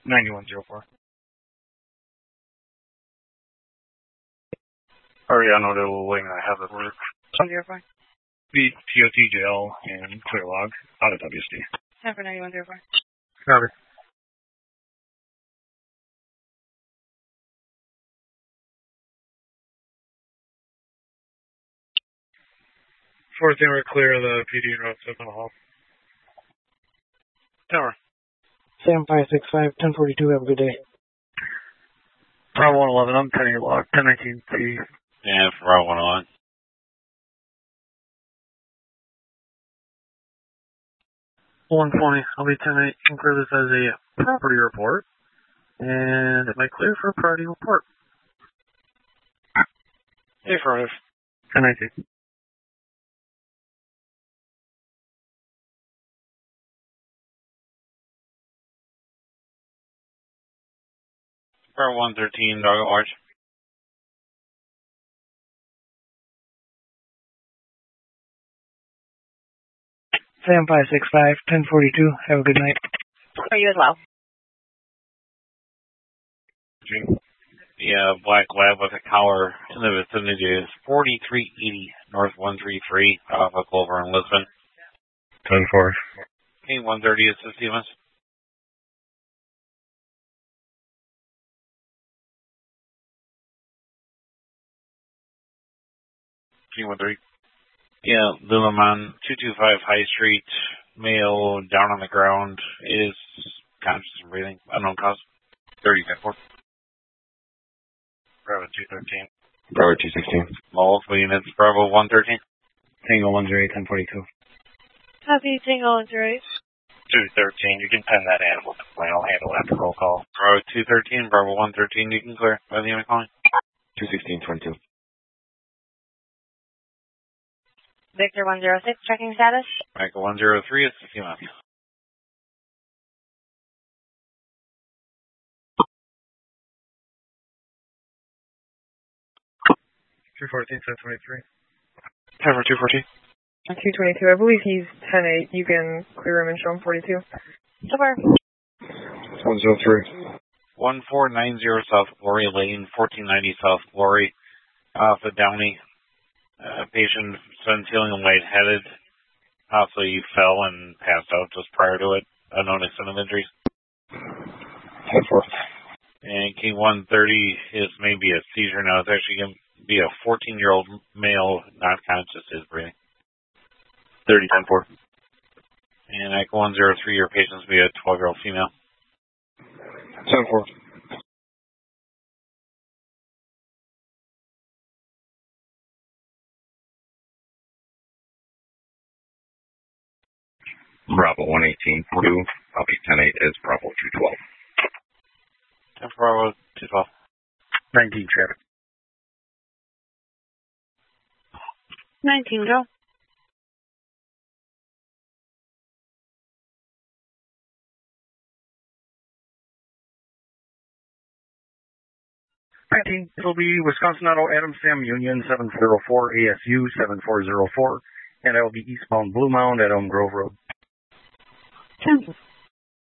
9104. Ariano de Wing, I have it work. Sunday, fine. The TOTJL and clear log out of WSD. Time for 9104. Copy. Fourth thing, we're clear of the PD routes up in the hall. Tower. Sam 565, 1042, have a good day. Bravo 111, I'm 10 your log, 1019 T. Yeah, for Bravo 111. 120, I'll be 10-8. You can clear this as a property report. And am I clear for a priority report? Affirmative. 1019. Bravo 113, dog at large. Sam 565, 1042, have a good night. For you as well. The black lab with a collar in the vicinity is 4380 North 133, Alpha Clover in Lisbon. 10-4. King 130 is Stevens. King 130. Yeah, Luluman 225 High Street, male down on the ground, is conscious and breathing, unknown cause. 30-4. Bravo 213. Bravo 216. Multiple units, Bravo 113. Tango 108, 1042. Copy, Tango 108. 213, you can pen that in. I'll handle that for roll call. Bravo 213, Bravo 113, you can clear by the unit calling. 216, 22. Victor 106, checking status. Michael 103 is 50 miles. Two 14, 1023. Time for 214. 222, I believe he's 10-8. You can clear him and show him 42. So far. 103. 1490 South Glory Lane, 1490 South Glory, Alpha Downey. Patient been feeling lightheaded. Possibly fell and passed out just prior to it. Unknown extent of injuries. 10-4. And King 130 is maybe a seizure now. It's actually going to be a 14-year-old male, not conscious, is breathing. 30-10-4. And Echo 103, your patient's be a 12-year-old female. 10-4. Bravo 118, 2. Copy 10-8 is Bravo 212. 10 Bravo 212. 19 traffic. 19, go. It'll be Wisconsin Auto Adam Sam Union 704 ASU 7404, and I will be eastbound Blue Mound at Elm Grove Road. 10.